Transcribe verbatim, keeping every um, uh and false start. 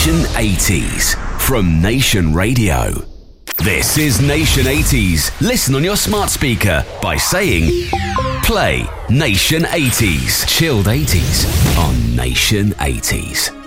Nation eighties from Nation Radio. This is Nation eighties. Listen on your smart speaker by saying, play Nation eighties. Chilled eighties on Nation eighties.